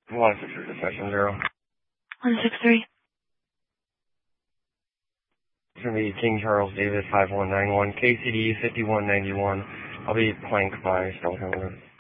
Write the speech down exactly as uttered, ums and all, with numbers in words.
one six three to section zero. one six three. It's going to be King Charles David five one nine one, K C D fifty-one ninety-one. I'll be flanked by Skeleton.